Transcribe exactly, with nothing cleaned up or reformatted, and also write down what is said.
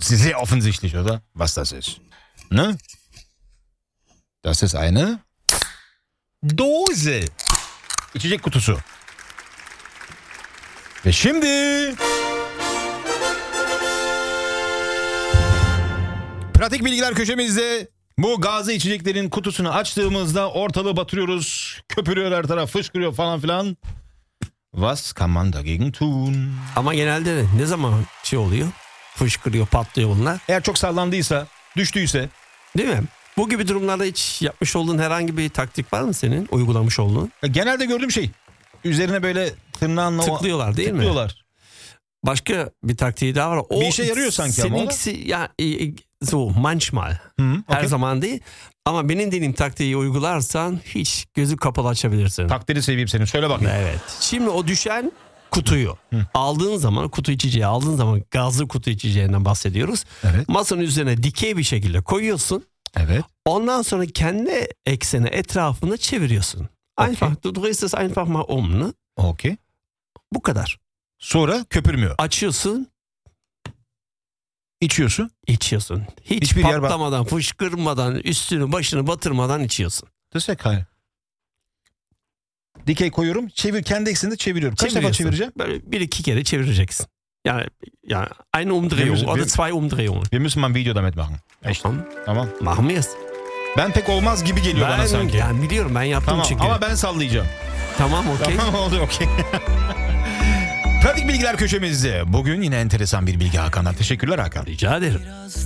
Sehr offensichtlich, oder? Was das ist. Ne? Das ist eine Dose. İçecek kutusu. Ve şimdi pratik bilgiler köşemizde bu gazlı içeceklerin kutusunu açtığımızda ortalığı batırıyoruz. Köpürüyor her taraf, fışkırıyor falan filan. Was kann man dagegen tun? Ama genelde ne zaman şey oluyor? Fışkırıyor, patlıyor bunlar. Eğer çok sallandıysa, düştüyse. Değil mi? Bu gibi durumlarda hiç yapmış olduğun herhangi bir taktik var mı senin? Uygulamış olduğun? Genelde gördüğüm şey. Üzerine böyle tırnağınla tıklıyorlar değil tıklıyorlar. mi? Başka bir taktiği daha var. O bir işe yarıyor sanki ama o da. Seninkisi ya e, so manchmal. Hı, Her okay. zaman değil. Ama benim dediğim taktiği uygularsan hiç gözü kapalı açabilirsin. Takdiri seveyim senin. Söyle bakayım. Evet. Şimdi o düşen kutuyu Hı. aldığın zaman, kutu içeceği aldığın zaman, gazlı kutu içeceğinden bahsediyoruz. Evet. Masanın üzerine dikey bir şekilde koyuyorsun. Evet. Ondan sonra kendi ekseni etrafında çeviriyorsun. Einfach, du drehst es einfach mal um, ne? Okey. Bu kadar. Sonra köpürmüyor. Açıyorsun, İçiyorsun. içiyorsun. Hiç Hiçbir yer bak- patlamadan, fışkırmadan, üstünü başını batırmadan içiyorsun. Desek hayır. Dikey koyuyorum. Çevir, kendi ekseninde çeviriyorum. Kaç defa Çeviriyorsun. çevireceğim? Böyle bir iki kere çevireceksin. Yani, yani eine Umdrehung Wir müssen- oder wir- zwei Umdrehungen. Wir müssen mal ein Video damit machen. Echt. Tamam. Tamam. Machen wir es. Ben pek olmaz gibi geliyor bana Ben sanki. yani biliyorum, ben yaptım Tamam çünkü. ama ben sallayacağım. Tamam, okey. Tamam oldu okey. Pratik bilgiler köşemizde. Bugün yine enteresan bir bilgi Hakan'dan. Teşekkürler Hakan. Rica ederim.